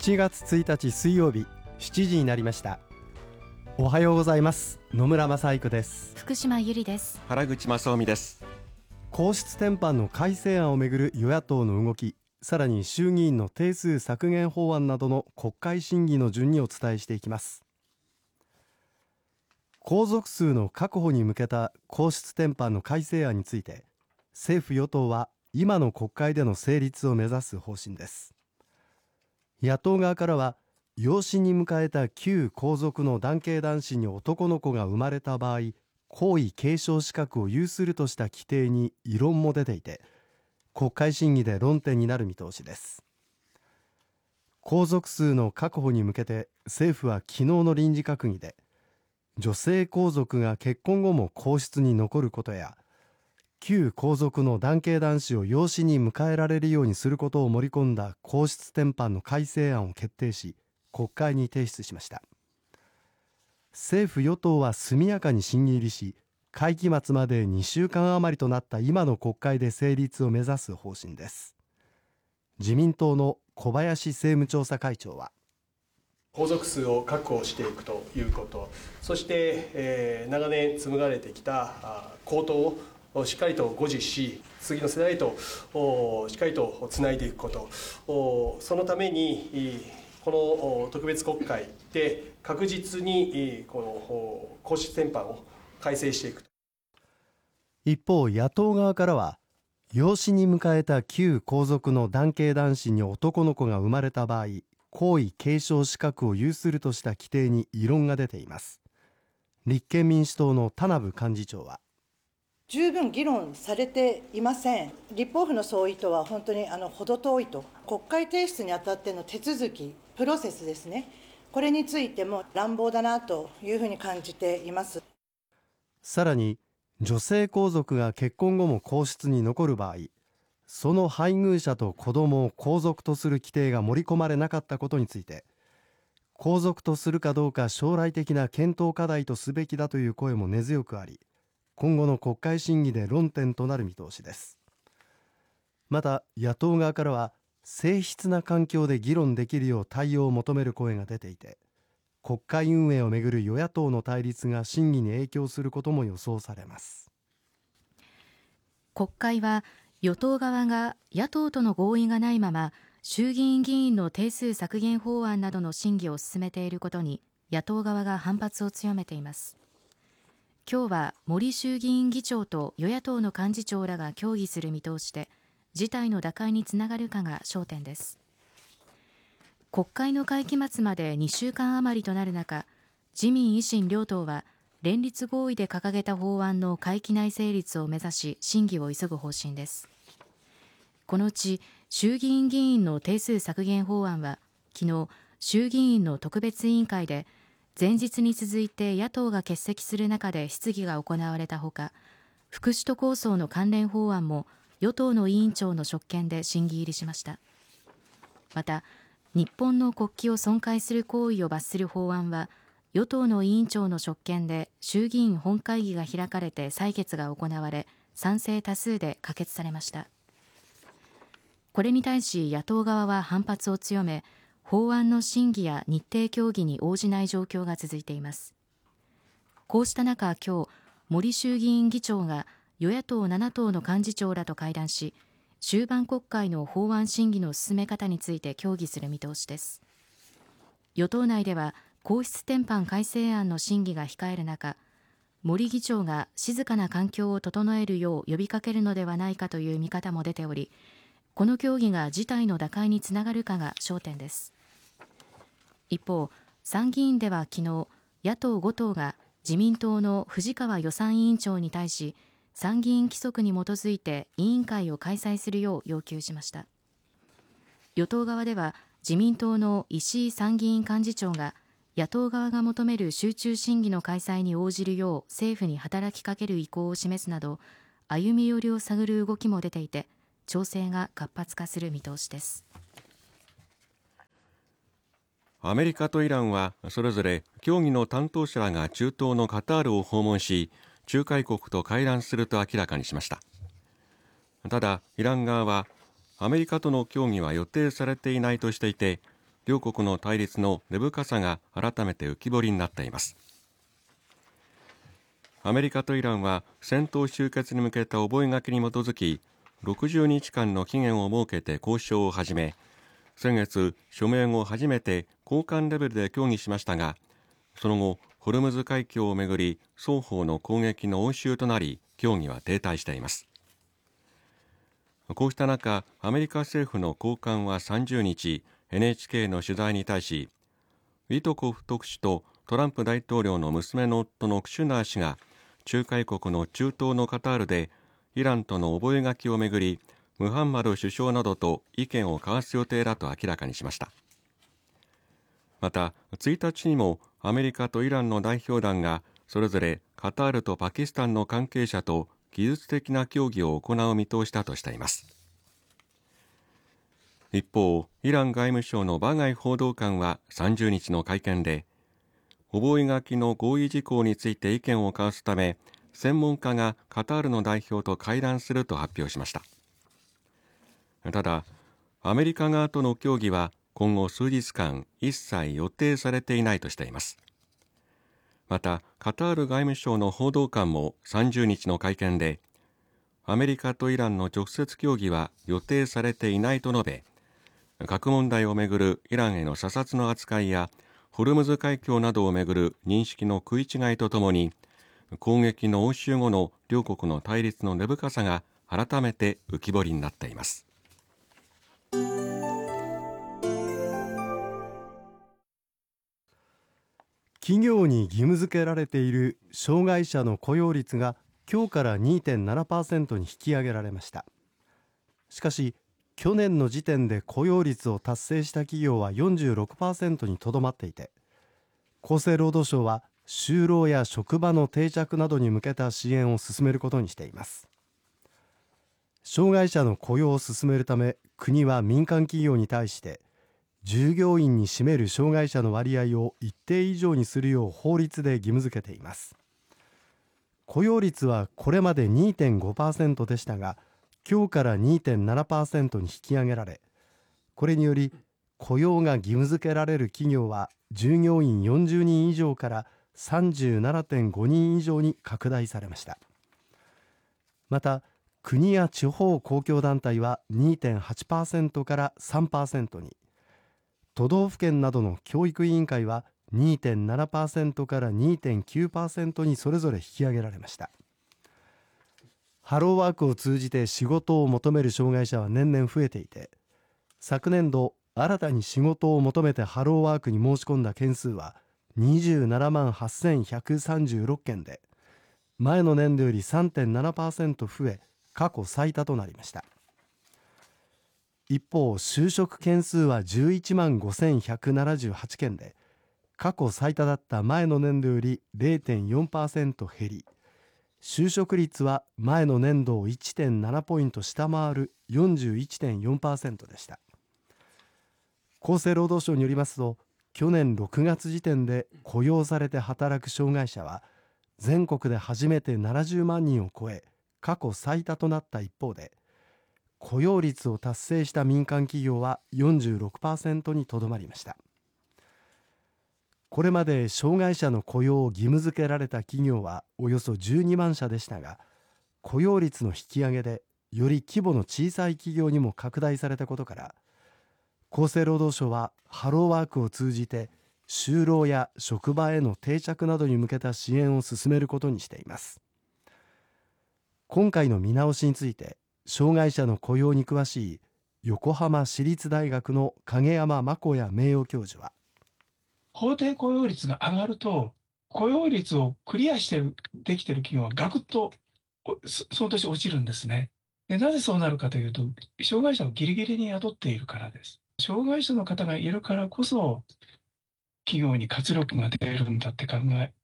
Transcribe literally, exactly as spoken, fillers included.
しちがつついたち水曜日、しちじになりました。おはようございます。野村正彦です。 福島ゆりです。 原口正臣です。 皇室典範の改正案をめぐる与野党の動き、さらに衆議院の定数削減法案などの国会審議の順にお伝えしていきます。皇族数の確保に向けた皇室典範の改正案について、政府与党は今の国会での成立を目指す方針です。野党側からは、養子に迎えた旧皇族の男系男子に男の子が生まれた場合、皇位継承資格を有するとした規定に異論も出ていて、国会審議で論点になる見通しです。皇族数の確保に向けて政府は昨日の臨時閣議で、女性皇族が結婚後も皇室に残ることや、旧皇族の男系男子を養子に迎えられるようにすることを盛り込んだ皇室典範の改正案を決定し、国会に提出しました。政府与党は速やかに審議入りし、会期末までにしゅうかん余りとなった今の国会で成立を目指す方針です。自民党の小林政務調査会長は、 皇族数を確保していくということ、そして、えー、長年紡がれてきた皇統をしっかりと護持し、次の世代としっかりとつないでいくこと、そのためにこの特別国会で確実にこの皇室典範を改正していく。 一方、野党側からは、養子に迎えた旧皇族の男系男子に男の子が生まれた場合、皇位継承資格を有するとした規定に異論が出ています。立憲民主党の田名部幹事長は、 十分議論されていません。立法府の総意とは本当にあの程遠いと、国会提出にあたっての手続き、プロセスですね、これについても乱暴だなというふうに感じています。 さらに、女性皇族が結婚後も皇室に残る場合、その配偶者と子供を皇族とする規定が盛り込まれなかったことについて、皇族とするかどうか将来的な検討課題とすべきだという声も根強くあり、今後の国会審議で論点となる見通しです。また、野党側からは、静謐な環境で議論できるよう対応を求める声が出ていて、国会運営をめぐる与野党の対立が審議に影響することも予想されます。 国会は与党側が野党との合意がないまま衆議院議員の定数削減法案などの審議を進めていることに野党側が反発を強めています。今日は森衆議院議長と与野党の幹事長らが協議する見通しで、事態の打開につながるかが焦点です。国会の会期末までにしゅうかん余りとなる中、自民維新両党は連立合意で掲げた法案の会期内成立を目指し審議を急ぐ方針です。このうち衆議院議員の定数削減法案は昨日衆議院の特別委員会で前日に続いて野党が欠席する中で質疑が行われたほか、福祉都構想の関連法案も与党の委員長の職権で審議入りしました。また、日本の国旗を損壊する行為を罰する法案は与党の委員長の職権で衆議院本会議が開かれて採決が行われ、賛成多数で可決されました。これに対し野党側は反発を強め、法案の審議や日程協議に応じない状況が続いています。こうした中、今日森衆議院議長が与野党なな党の幹事長らと会談し、終盤国会の法案審議の進め方について協議する見通しです。与党内では皇室典範改正案の審議が控える中、森議長が静かな環境を整えるよう呼びかけるのではないかという見方も出ており、この協議が事態の打開につながるかが焦点です。一方、参議院では昨日、野党ご党が自民党の藤川予算委員長に対し、参議院規則に基づいて委員会を開催するよう要求しました。与党側では自民党の石井参議院幹事長が野党側が求める集中審議の開催に応じるよう政府に働きかける意向を示すなど、歩み寄りを探る動きも出ていて、調整が活発化する見通しです。 アメリカとイランはそれぞれ協議の担当者らが中東のカタールを訪問し、仲介国と会談すると明らかにしました。ただイラン側はアメリカとの協議は予定されていないとしていて、 両国の対立の根深さが改めて浮き彫りになっています。アメリカとイランは戦闘終結に向けた覚書に基づきろくじゅうにちかんの期限を設けて交渉を始め、先月署名後初めて高官レベルで協議しましたが、その後ホルムズ海峡をめぐり双方の攻撃の応酬となり協議は停滞しています。こうした中、アメリカ政府の高官はさんじゅうにち エヌエイチケー の取材に対し、ウィトコフ特使とトランプ大統領の娘の夫のクシュナー氏が仲介国の中東のカタールでイランとの覚書をめぐりムハンマド首相などと意見を交わす予定だと明らかにしました。またついたちにもアメリカとイランの代表団がそれぞれカタールとパキスタンの関係者と技術的な協議を行う見通しだとしています。一方、イラン外務省のバガイ報道官はさんじゅうにちの会見で、覚書の合意事項について意見を交わすため専門家がカタールの代表と会談すると発表しました。ただアメリカ側との協議は今後数日間一切予定されていないとしています。またカタール外務省の報道官もさんじゅうにちの会見で、アメリカとイランの直接協議は予定されていないと述べ、核問題をめぐるイランへの査察の扱いやホルムズ海峡などをめぐる認識の食い違いとともに、攻撃の応酬後の両国の対立の根深さが改めて浮き彫りになっています。 企業に義務付けられている障害者の雇用率が今日から にてんななパーセント に引き上げられました。しかし去年の時点で雇用率を達成した企業は よんじゅうろくパーセント にとどまっていて、厚生労働省は就労や職場の定着などに向けた支援を進めることにしています。障害者の雇用を進めるため、国は民間企業に対して従業員に占める障害者の割合を一定以上にするよう法律で義務付けています。雇用率はこれまで にてんごパーセント でしたが、今日から にてんななパーセント に引き上げられ、これにより雇用が義務付けられる企業は従業員よんじゅうにん以上からさんじゅうななてんごにん以上に拡大されました。また国や地方公共団体は にてんはちパーセント から さんパーセント に、都道府県などの教育委員会は にてんななパーセント から にてんきゅうパーセント にそれぞれ引き上げられました。ハローワークを通じて仕事を求める障害者は年々増えていて、昨年度新たに仕事を求めてハローワークに申し込んだ件数はにじゅうななまんはっせんひゃくさんじゅうろっけんで、前の年度より さんてんななパーセント 増え過去最多となりました。一方、就職件数はじゅういちまんごせんひゃくななじゅうはちけんで、過去最多だった前の年度より れいてんよんパーセント 減り、就職率は前の年度を いってんななポイント下回る よんじゅういってんよんパーセント でした。厚生労働省によりますと、去年ろくがつ時点で雇用されて働く障害者は全国で初めてななじゅうまんにんを超え、過去最多となった一方で、雇用率を達成した民間企業は よんじゅうろくパーセント にとどまりました。これまで障害者の雇用を義務付けられた企業はおよそじゅうにまんしゃでしたが、雇用率の引き上げでより規模の小さい企業にも拡大されたことから、厚生労働省はハローワークを通じて就労や職場への定着などに向けた支援を進めることにしています。今回の見直しについて、障害者の雇用に詳しい横浜市立大学の影山真子也名誉教授は、 法定雇用率が上がると、雇用率をクリアしてるできている企業はガクッとそその年落ちるんですね。でなぜそうなるかというと、障害者をギリギリに雇っているからです。障害者の方がいるからこそ企業に活力が出るんだって考え